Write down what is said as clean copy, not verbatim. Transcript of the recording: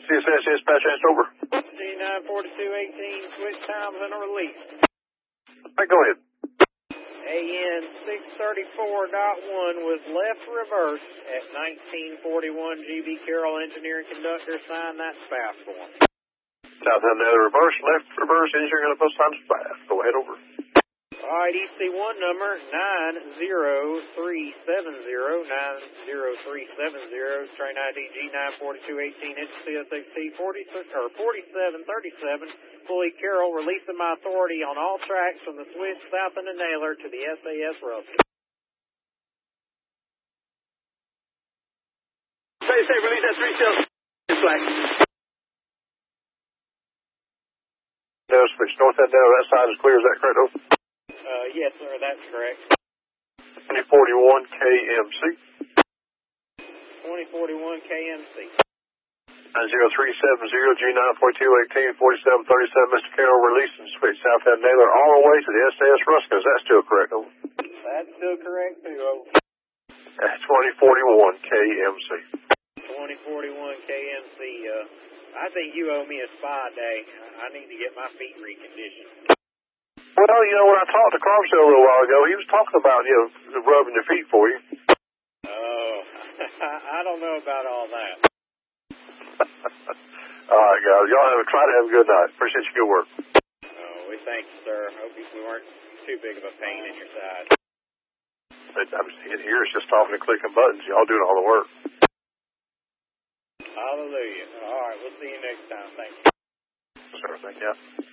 CSS dispatch answer over. G94218, switch times and a release. All right, go ahead. AN 634.1 was left reverse at 1941 GB Carroll Engineering Conductor. Sign that SPAF form. Southbound Nether reverse, left reverse, engineering going to post sign SPAF. Go ahead, over. All right, EC1 number 90370, train ID G94218, CSXT 4737, fully Carroll, releasing my authority on all tracks from the switch south of the Naylor to the SAS Ruskin. Say, release that 3 cells. Flag. No, switch north and down, that side is clear, is that correct, over? Yes, sir, that's correct. 2041 KMC. 2041 KMC. 90370 G94218 4737, Mr. Carroll, release and switch southbound Naylor all the way to the SAS Ruskin. Is that still correct, over? That's still correct, too, over. That's 2041 KMC. 2041 KMC, I think you owe me a spa day. I need to get my feet reconditioned. Well, you know, when I talked to Carpsell a little while ago, he was talking about, you know, rubbing your feet for you. Oh, I don't know about all that. All right, guys. Y'all try to have a good night. Appreciate your good work. Oh, we thank you, sir. Hope we weren't too big of a pain in your side. I'm here, it's just talking and clicking buttons. Y'all doing all the work. Hallelujah. All right, we'll see you next time. Thank you. Sir, thank you.